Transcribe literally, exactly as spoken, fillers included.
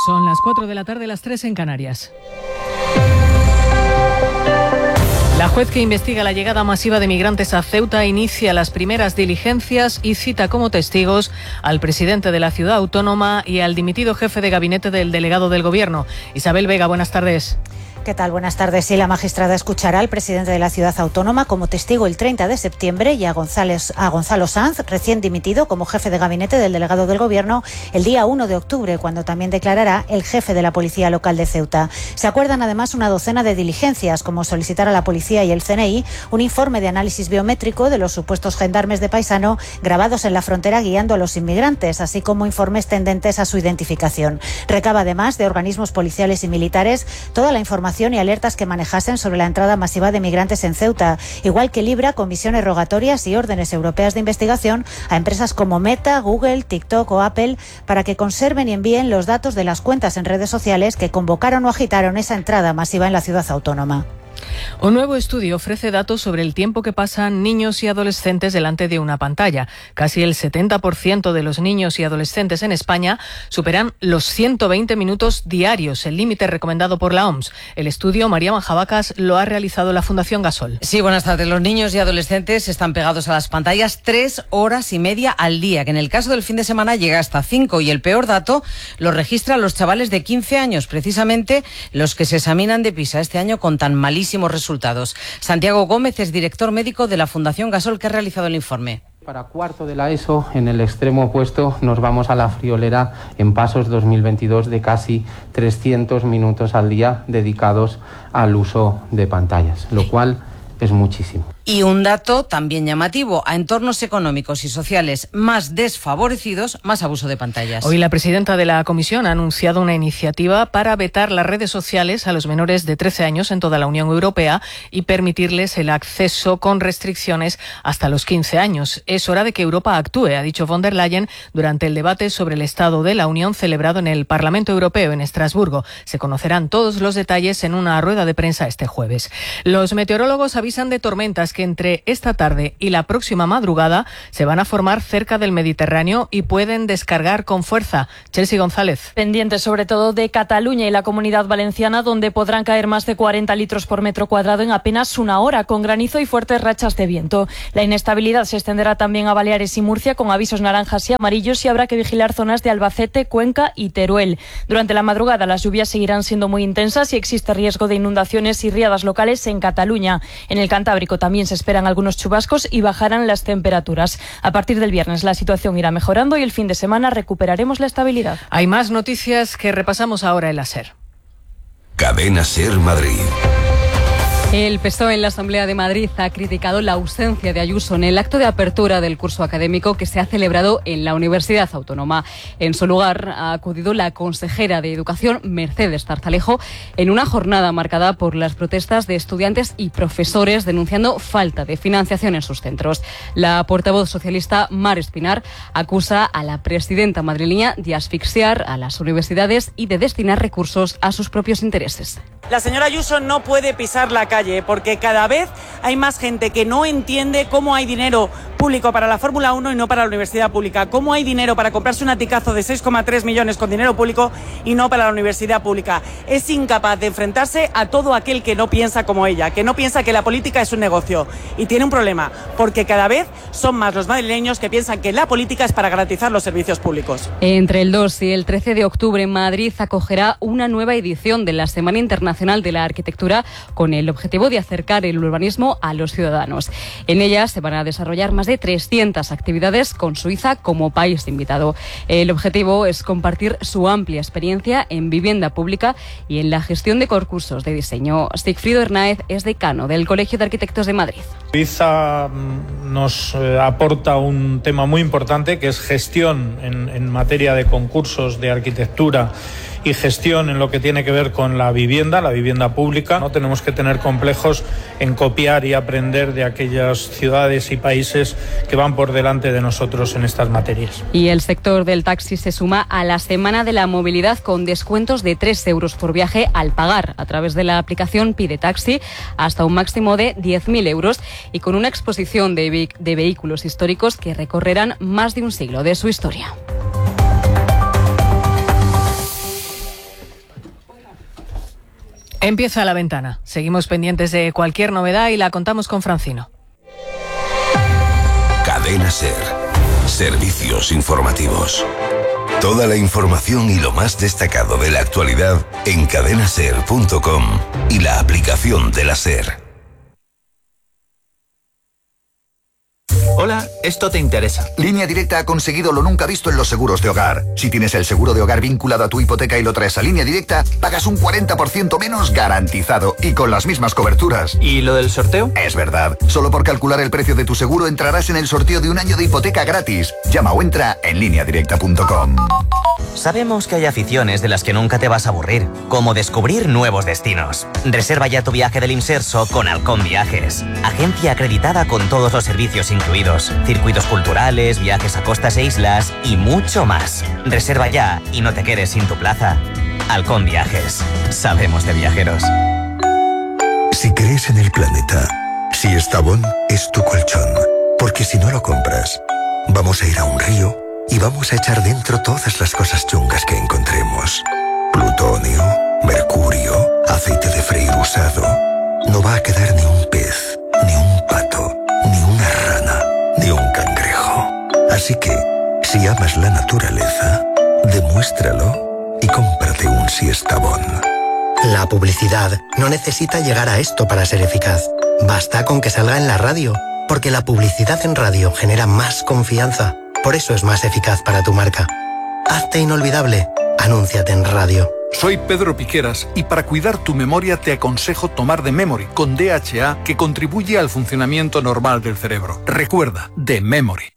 Son las cuatro de la tarde, las tres en Canarias. La juez que investiga la llegada masiva de migrantes a Ceuta inicia las primeras diligencias y cita como testigos al presidente de la ciudad autónoma y al dimitido jefe de gabinete del delegado del Gobierno. Isabel Vega, buenas tardes. ¿Qué tal? Buenas tardes. Sí, la magistrada escuchará al presidente de la ciudad autónoma como testigo el treinta de septiembre y a, González, a Gonzalo Sanz, recién dimitido como jefe de gabinete del delegado del Gobierno, el día uno de octubre, cuando también declarará el jefe de la Policía Local de Ceuta. Se acuerdan además una docena de diligencias, como solicitar a la Policía y el C N I un informe de análisis biométrico de los supuestos gendarmes de Paisano grabados en la frontera guiando a los inmigrantes, así como informes tendentes a su identificación. Recaba además de organismos policiales y militares toda la información y alertas que manejasen sobre la entrada masiva de migrantes en Ceuta, igual que libra comisiones rogatorias y órdenes europeas de investigación a empresas como Meta, Google, TikTok o Apple para que conserven y envíen los datos de las cuentas en redes sociales que convocaron o agitaron esa entrada masiva en la ciudad autónoma. Un nuevo estudio ofrece datos sobre el tiempo que pasan niños y adolescentes delante de una pantalla. Casi el setenta por ciento de los niños y adolescentes en España superan los ciento veinte minutos diarios, el límite recomendado por la O M S. El estudio, María Manjabacas, lo ha realizado la Fundación Gasol. Sí, buenas tardes. Los niños y adolescentes están pegados a las pantallas tres horas y media al día, que en el caso del fin de semana llega hasta cinco. Y el peor dato lo registran los chavales de quince años, precisamente los que se examinan de PISA este año con tan malísimos resultados. Santiago Gómez es director médico de la Fundación Gasol, que ha realizado el informe. Para cuarto de la ESO, en el extremo opuesto, nos vamos a la friolera en Pasos dos mil veintidós de casi trescientos minutos al día dedicados al uso de pantallas, lo cual es muchísimo. Y un dato también llamativo: a entornos económicos y sociales más desfavorecidos, más abuso de pantallas. Hoy la presidenta de la Comisión ha anunciado una iniciativa para vetar las redes sociales a los menores de trece años en toda la Unión Europea y permitirles el acceso con restricciones hasta los quince años. Es hora de que Europa actúe, ha dicho von der Leyen durante el debate sobre el Estado de la Unión celebrado en el Parlamento Europeo en Estrasburgo. Se conocerán todos los detalles en una rueda de prensa este jueves. Los meteorólogos avisan de tormentas que entre esta tarde y la próxima madrugada se van a formar cerca del Mediterráneo y pueden descargar con fuerza. Chelsea González. Pendientes sobre todo de Cataluña y la Comunidad Valenciana, donde podrán caer más de cuarenta litros por metro cuadrado en apenas una hora, con granizo y fuertes rachas de viento. La inestabilidad se extenderá también a Baleares y Murcia, con avisos naranjas y amarillos, y habrá que vigilar zonas de Albacete, Cuenca y Teruel. Durante la madrugada las lluvias seguirán siendo muy intensas y existe riesgo de inundaciones y riadas locales en Cataluña. En el Cantábrico también se esperan algunos chubascos y bajarán las temperaturas. A partir del viernes la situación irá mejorando y el fin de semana recuperaremos la estabilidad. Hay más noticias que repasamos ahora en la SER. Cadena SER Madrid. El P S O E en la Asamblea de Madrid ha criticado la ausencia de Ayuso en el acto de apertura del curso académico que se ha celebrado en la Universidad Autónoma. En su lugar ha acudido la consejera de Educación, Mercedes Zarzalejo, en una jornada marcada por las protestas de estudiantes y profesores denunciando falta de financiación en sus centros. La portavoz socialista, Mar Espinar, acusa a la presidenta madrileña de asfixiar a las universidades y de destinar recursos a sus propios intereses. La señora Ayuso no puede pisar la calle porque cada vez hay más gente que no entiende cómo hay dinero público para la Fórmula uno y no para la universidad pública, cómo hay dinero para comprarse un aticazo de seis coma tres millones con dinero público y no para la universidad pública. Es incapaz de enfrentarse a todo aquel que no piensa como ella, que no piensa que la política es un negocio, y tiene un problema porque cada vez son más los madrileños que piensan que la política es para garantizar los servicios públicos. Entre el dos y el trece de octubre, Madrid acogerá una nueva edición de la Semana Internacional de la Arquitectura con el objetivo de acercar el urbanismo a los ciudadanos. En ella se van a desarrollar más de trescientas actividades con Suiza como país invitado. El objetivo es compartir su amplia experiencia en vivienda pública y en la gestión de concursos de diseño. Sigfrido Hernáez es decano del Colegio de Arquitectos de Madrid. Suiza nos eh, aporta un tema muy importante, que es gestión en, en materia de concursos de arquitectura y gestión en lo que tiene que ver con la vivienda, la vivienda pública. No tenemos que tener complejos en copiar y aprender de aquellas ciudades y países que van por delante de nosotros en estas materias. Y el sector del taxi se suma a la Semana de la Movilidad con descuentos de tres euros por viaje al pagar a través de la aplicación Pide Taxi hasta un máximo de diez mil euros y con una exposición de, ve- de vehículos históricos que recorrerán más de un siglo de su historia. Empieza La Ventana. Seguimos pendientes de cualquier novedad y la contamos con Francino. Cadena SER. Servicios informativos. Toda la información y lo más destacado de la actualidad en cadena ser punto com y la aplicación de la SER. Hola, esto te interesa. Línea Directa ha conseguido lo nunca visto en los seguros de hogar. Si tienes el seguro de hogar vinculado a tu hipoteca y lo traes a Línea Directa, pagas un cuarenta por ciento menos garantizado y con las mismas coberturas. ¿Y lo del sorteo? Es verdad. Solo por calcular el precio de tu seguro entrarás en el sorteo de un año de hipoteca gratis. Llama o entra en línea directa punto com. Sabemos que hay aficiones de las que nunca te vas a aburrir, como descubrir nuevos destinos. Reserva ya tu viaje del Imserso con Halcón Viajes, agencia acreditada con todos los servicios incluidos, circuitos culturales, viajes a costas e islas y mucho más. Reserva ya y no te quedes sin tu plaza. Halcón Viajes, sabemos de viajeros. Si crees en el planeta, Siestabón es tu colchón, porque si no lo compras, vamos a ir a un río y vamos a echar dentro todas las cosas chungas que encontremos. Plutonio, mercurio, aceite de freír usado. No va a quedar ni un pez, ni un pato, ni una rana, ni un cangrejo. Así que, si amas la naturaleza, demuéstralo y cómprate un Siestabón. La publicidad no necesita llegar a esto para ser eficaz. Basta con que salga en la radio, porque la publicidad en radio genera más confianza. Por eso es más eficaz para tu marca. Hazte inolvidable. Anúnciate en radio. Soy Pedro Piqueras y para cuidar tu memoria te aconsejo tomar The Memory con D H A, que contribuye al funcionamiento normal del cerebro. Recuerda, The Memory.